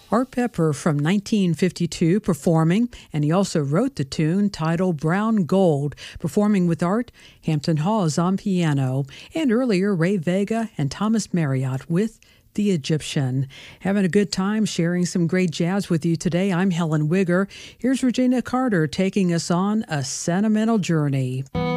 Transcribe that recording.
Art Pepper from 1952 performing, and he also wrote the tune titled Brown Gold. Performing with Art, Hampton Hawes on piano, and earlier Ray Vega and Thomas Marriott with The Egyptian. Having a good time sharing some great jazz with you today. I'm Helen Wigger. Here's Regina Carter taking us on a sentimental journey.